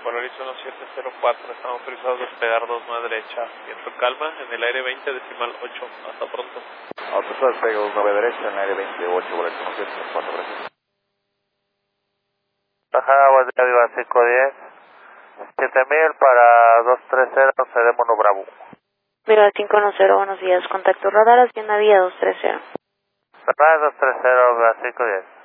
Polaris 1704, estamos autorizados a despegar 29 derecha, viento calma, en el aire 20 decimal 8, hasta pronto. Autorizado despega 29 derecha, en el aire 28, Polaris 1704, gracias. Bajada, buen día, Viva 510, 7000 para 230, seremos no Bravo. Viva 510, buenos días, contacto radar, hacienda vía 230. Radar 230, Viva 510.